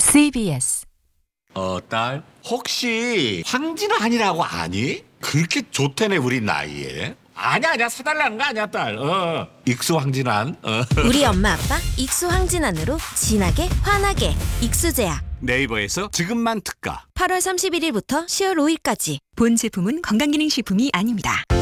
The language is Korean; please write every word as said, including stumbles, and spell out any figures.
씨비에스 어, 딸, 혹시 황진환이라고 아니? 그렇게 좋대네, 우리 나이에. 아니야, 아니야, 사달라는 거 아니야, 딸. 어, 익수 황진환. 어. 우리 엄마 아빠 익수 황진환으로 진하게 환하게 익수제약. 네이버에서 지금만 특가. 팔월 삼십일일부터 시월 오일까지. 본 제품은 건강기능식품이 아닙니다.